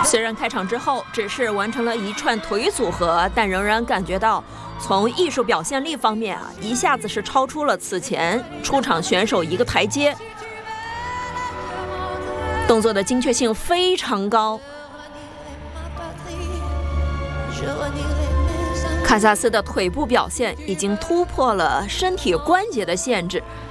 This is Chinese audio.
虽然开场之后只是完成了一串腿组合，但仍然感觉到从艺术表现力方面一下子是超出了此前出场选手一个台阶，动作的精确性非常高。卡萨斯的腿部表现已经突破了身体关节的限制，